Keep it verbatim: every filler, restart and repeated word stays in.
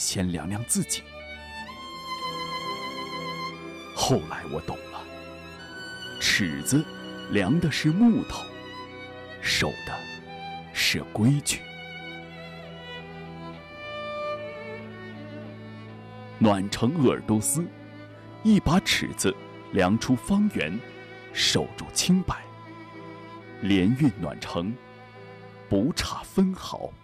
先量量自己。后来我懂了，尺子量的是木头，守的是规矩。暖城鄂尔多斯，一把尺子量出方圆，守住清白。连运暖城，不差分毫。